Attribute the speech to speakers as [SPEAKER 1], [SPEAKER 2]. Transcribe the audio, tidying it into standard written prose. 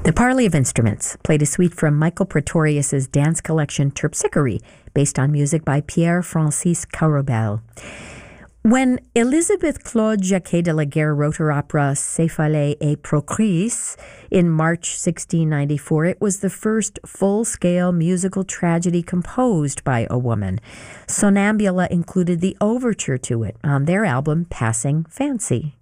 [SPEAKER 1] The Parley of Instruments played a suite from Michael Pretorius's dance collection Terpsichore, based on music by Pierre-Francis Carobel. When Elisabeth Claude Jacquet de la Guerre wrote her opera Céphalée et Procris in March 1694, it was the first full-scale musical tragedy composed by a woman. Sonnambula included the overture to it on their album Passing Fancy.